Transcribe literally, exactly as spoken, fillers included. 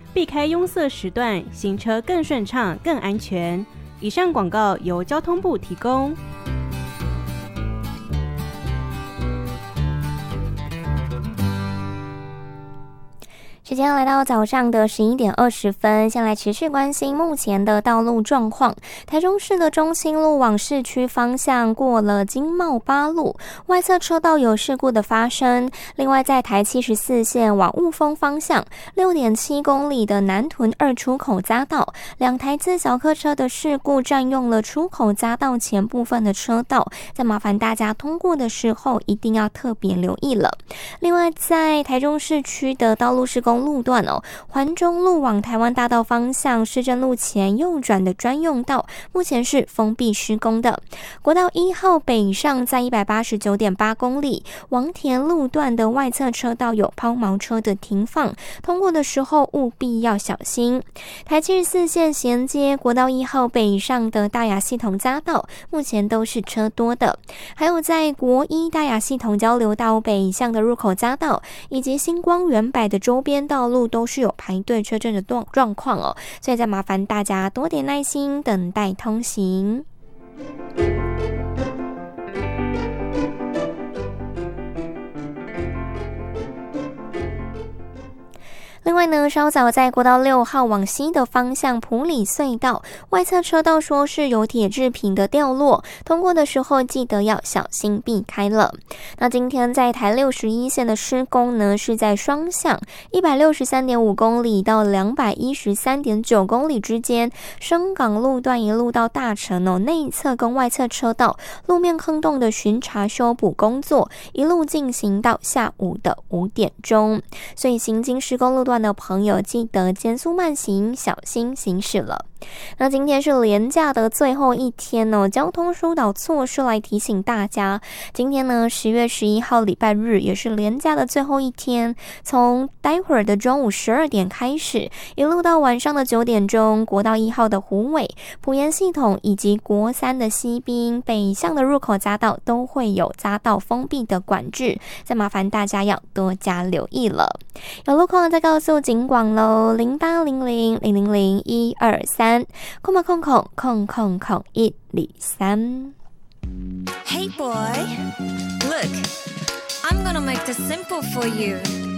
避开拥塞时段，行车更顺畅、更安全。以上广告由交通部提供。 时间来到早上的十一点二十分，先来持续关心目前的道路状况。台中市的中清路往市区方向过了经贸八路，外侧车道有事故的发生。另外，在台七十四线往雾峰方向 六点七公里的南屯二出口匝道，两台自小客车的事故占用了出口匝道前部分的车道，在麻烦大家通过的时候一定要特别留意了。另外，在台中市区的道路施工路段哦，环中路往台湾大道方向市政路前右转的专用道，目前是封闭施工的。国道一号北上在 一百八十九点八公里，王田路段的外侧车道有抛锚车的停放，通过的时候务必要小心。台七十四线衔接国道一号北上的大雅系统匝道，目前都是车多的。还有在国一大雅系统交流道北向的入口匝道，以及星光远百的周边道路都是有排队车阵的状况哦，所以再麻烦大家多点耐心等待通行。另外呢，稍早在国道六号往西的方向埔里隧道外侧车道说是有铁制品的掉落，通过的时候记得要小心避开了。那今天在台六十一线的施工呢，是在双向 一百六十三点五公里到 两百一十三点九公里之间，深港路段一路到大城哦，内侧跟外侧车道路面坑洞的巡查修补工作一路进行到下午的五点钟，所以行经施工路段的朋友记得减速慢行，小心行驶了。那今天是连假的最后一天哦，交通疏导措施来提醒大家，今天呢十月十一号礼拜日也是连假的最后一天，从待会儿的中午十二点开始，一路到晚上的九点钟，国道一号的虎尾、埔盐系统以及国三的西滨北向的入口匝道都会有匝道封闭的管制，再麻烦大家要多加留意了。有路况再告诉警广咯，零八零零零零零一二三空空空空空空空一二三。 Hey boy, look, I'm gonna make this simple for you.